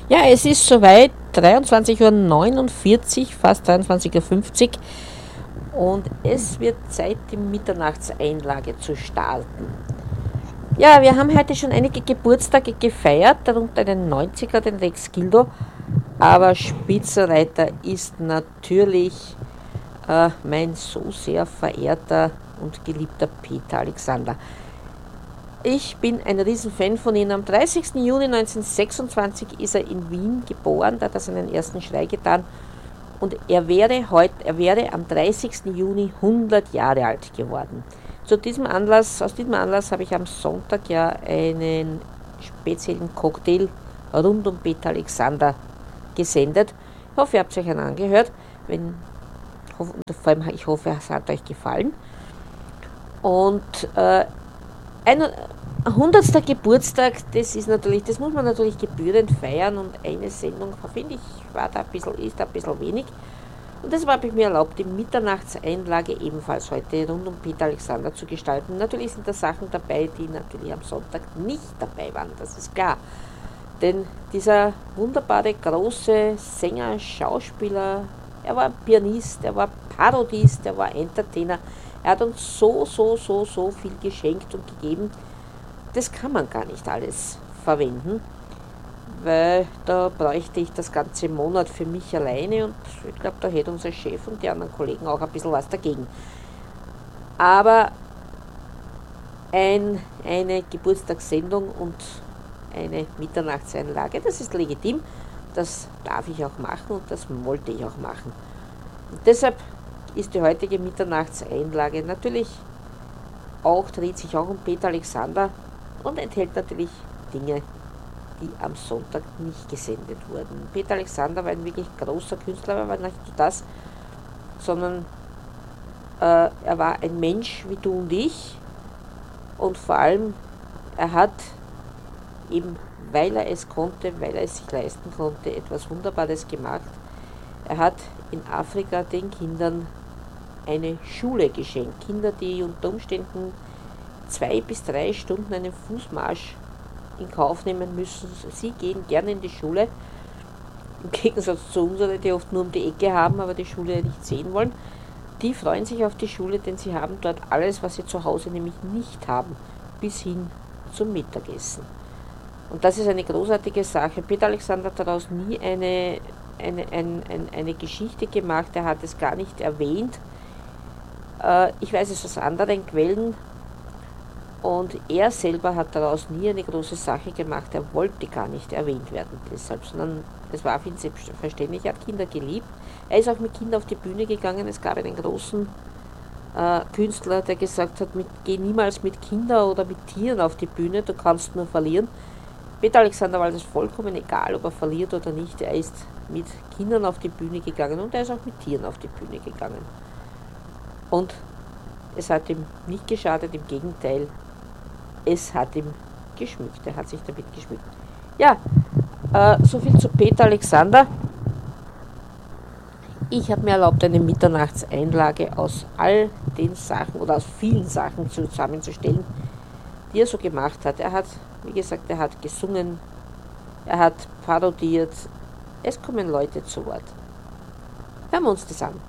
Ja, es ist soweit, 23:49 Uhr, fast 23:50 Uhr und es wird Zeit, die Mitternachtseinlage zu starten. Ja, wir haben heute schon einige Geburtstage gefeiert, darunter den 90er, den Rex Gildo, aber Spitzenreiter ist natürlich mein so sehr verehrter und geliebter Peter Alexander. Ich bin ein Riesenfan von ihm. Am 30. Juni 1926 ist er in Wien geboren, da hat er seinen ersten Schrei getan. Und er wäre am 30. Juni 100 Jahre alt geworden. Aus diesem Anlass habe ich am Sonntag ja einen speziellen Cocktail rund um Peter Alexander gesendet. Ich hoffe, ihr habt es euch angehört. Ich hoffe, es hat euch gefallen. Und ein 100. Geburtstag, das muss man natürlich gebührend feiern, und eine Sendung, finde ich, ist ein bisschen wenig. Und deshalb habe ich mir erlaubt, die Mitternachtseinlage ebenfalls heute rund um Peter Alexander zu gestalten. Natürlich sind da Sachen dabei, die natürlich am Sonntag nicht dabei waren, das ist klar. Denn dieser wunderbare, große Sänger, Schauspieler, er war Pianist, er war Parodist, er war Entertainer, er hat uns so viel geschenkt und gegeben. Das kann man gar nicht alles verwenden, weil da bräuchte ich das ganze Monat für mich alleine, und ich glaube, da hätte unser Chef und die anderen Kollegen auch ein bisschen was dagegen. Aber eine Geburtstagssendung und eine Mitternachtseinlage, das ist legitim, das darf ich auch machen und das wollte ich auch machen. Und deshalb ist die heutige Mitternachtseinlage natürlich dreht sich auch um Peter Alexander und enthält natürlich Dinge, die am Sonntag nicht gesendet wurden. Peter Alexander war ein wirklich großer Künstler, aber nicht nur das, sondern er war ein Mensch wie du und ich, und vor allem er hat eben, weil er es konnte, weil er es sich leisten konnte, etwas Wunderbares gemacht. Er hat in Afrika den Kindern eine Schule geschenkt. Kinder, die unter Umständen 2 bis 3 Stunden einen Fußmarsch in Kauf nehmen müssen. Sie gehen gerne in die Schule, im Gegensatz zu unseren, die oft nur um die Ecke haben, aber die Schule nicht sehen wollen. Die freuen sich auf die Schule, denn sie haben dort alles, was sie zu Hause nämlich nicht haben, bis hin zum Mittagessen. Und das ist eine großartige Sache. Peter Alexander hat daraus nie eine Geschichte gemacht, er hat es gar nicht erwähnt. Ich weiß es aus anderen Quellen, und er selber hat daraus nie eine große Sache gemacht. Er wollte gar nicht erwähnt werden deshalb, sondern es war für ihn selbstverständlich. Er hat Kinder geliebt. Er ist auch mit Kindern auf die Bühne gegangen. Es gab einen großen Künstler, der gesagt hat, geh niemals mit Kindern oder mit Tieren auf die Bühne, du kannst nur verlieren. Peter Alexander war das vollkommen egal, ob er verliert oder nicht. Er ist mit Kindern auf die Bühne gegangen, und er ist auch mit Tieren auf die Bühne gegangen. Und es hat ihm nicht geschadet, im Gegenteil, es hat ihm geschmückt, er hat sich damit geschmückt. Ja, soviel zu Peter Alexander. Ich habe mir erlaubt, eine Mitternachtseinlage aus all den Sachen oder aus vielen Sachen zusammenzustellen, die er so gemacht hat. Er hat, wie gesagt, er hat gesungen, er hat parodiert, es kommen Leute zu Wort. Hören wir uns das an.